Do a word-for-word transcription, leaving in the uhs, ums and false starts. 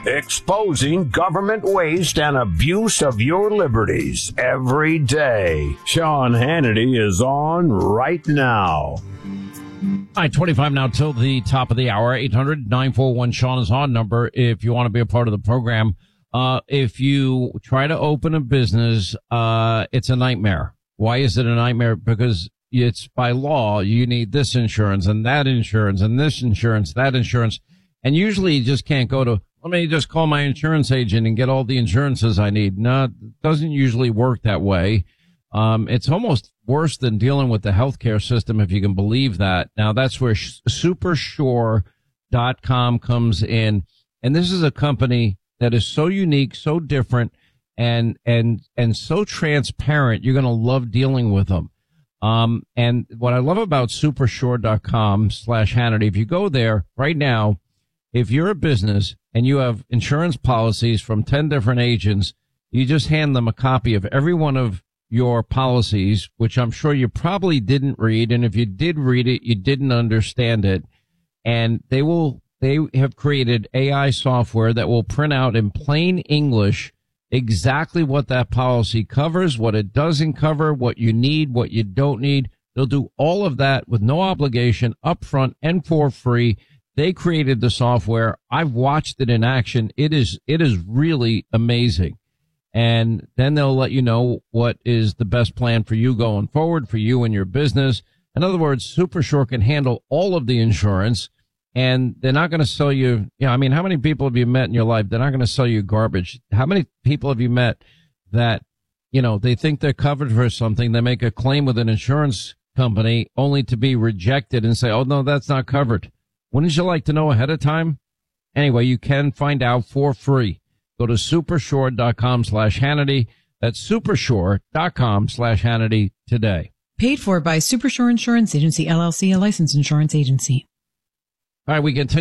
exposing government waste and abuse of your liberties every day. Sean Hannity is on right now. All right, twenty-five now till the top of the hour. eight hundred nine four one Sean is on number if you want to be a part of the program. Uh, if you try to open a business, uh, it's a nightmare. Why is it a nightmare? Because it's by law, you need this insurance and that insurance and this insurance, that insurance. And usually you just can't go to, let me just call my insurance agent and get all the insurances I need. No, it doesn't usually work that way. Um, it's almost worse than dealing with the healthcare system, if you can believe that. Now, that's where Supersure dot com comes in. And this is a company that is so unique, so different, and, and, and so transparent. You're going to love dealing with them. Um, and what I love about Supersure dot com slash Hannity, if you go there right now, if you're a business and you have insurance policies from ten different agents, you just hand them a copy of every one of your policies, which I'm sure you probably didn't read. And if you did read it, you didn't understand it. And they will, they have created A I software that will print out in plain English exactly what that policy covers, what it doesn't cover, what you need, what you don't need. They'll do all of that with no obligation, upfront and for free. They created the software. I've watched it in action. It is, it is really amazing. And then they'll let you know what is the best plan for you going forward, for you and your business. In other words, Supersure can handle all of the insurance, and they're not going to sell you. Yeah, I mean, how many people have you met in your life? They're not going to sell you garbage. How many people have you met that, you know, they think they're covered for something? They make a claim with an insurance company only to be rejected and say, oh, no, that's not covered. Wouldn't you like to know ahead of time? Anyway, you can find out for free. Go to Supersure dot com slash Hannity. That's Supersure dot com slash Hannity today. Paid for by Supersure Insurance Agency, L L C, a licensed insurance agency. All right, we continue.